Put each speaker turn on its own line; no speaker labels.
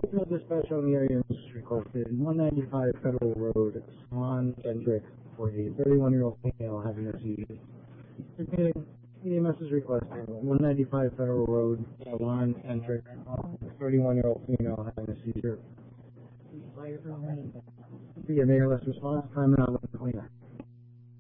Signal dispatch on the area is requested. 195 Federal Road, Swan Kendrick, for a 31-year-old female having a seizure. Repeating, EMS is requesting 195 Federal Road, Swan Kendrick, 31-year-old female having a seizure. Be a mayorless response, time and outlet cleaner.